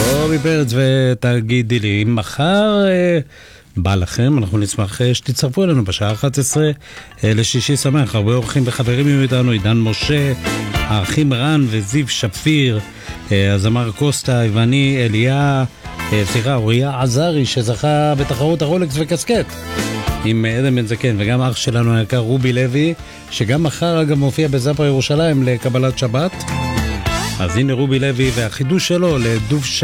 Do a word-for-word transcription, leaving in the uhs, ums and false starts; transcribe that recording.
רובי פרץ ותגידי לי, אם מחר אה, בא לכם, אנחנו נשמח אה, שתצטרפו אלינו בשעה אחת עשרה אה, לשישי שמח. הרבה אורחים וחברים יהיו איתנו, עידן משה, האחים רן וזיו שפיר, אה, הזמר קוסטה, ואני אליה, אה, סליחה, אוריה עזרי שזכה בתחרות הרולקס וקסקט עם אדם בן זקן, וגם אח שלנו היקר רובי לוי, שגם מחר אגב מופיע בזאפה ירושלים לקבלת שבת. אז הנה רובי לוי והחידוש שלו לדוב ש...